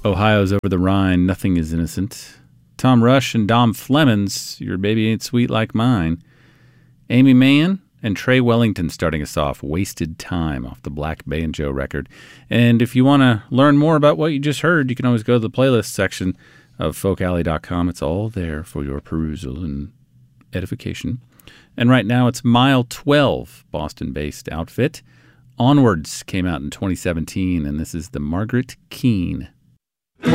Ohio's Over the Rhine, Nothing is Innocent. Tom Rush and Dom Flemons, Your Baby Ain't Sweet Like Mine. Amy Mann and Trey Wellington starting us off, Wasted Time, off the Black Banjo record. And if you want to learn more about what you just heard, you can always go to the playlist section of folkalley.com. It's all there for your perusal and edification. And right now it's Mile 12, Boston-based outfit. Onwards came out in 2017, and this is the Margaret Keane